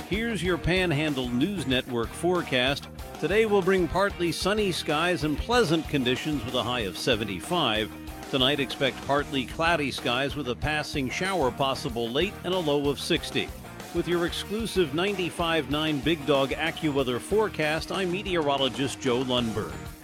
Here's your Panhandle News Network forecast. Today will bring partly sunny skies and pleasant conditions with a high of 75. Tonight, expect partly cloudy skies with a passing shower possible late and a low of 60. With your exclusive 95.9 Big Dog AccuWeather forecast, I'm meteorologist Joe Lundberg.